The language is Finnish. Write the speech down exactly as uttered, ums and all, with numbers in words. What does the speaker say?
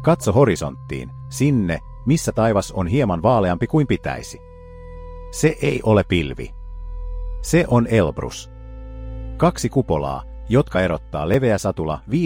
Katso horisonttiin, sinne, missä taivas on hieman vaaleampi kuin pitäisi. Se ei ole pilvi. Se on Elbrus. Kaksi kupolaa, jotka erottaa leveä satula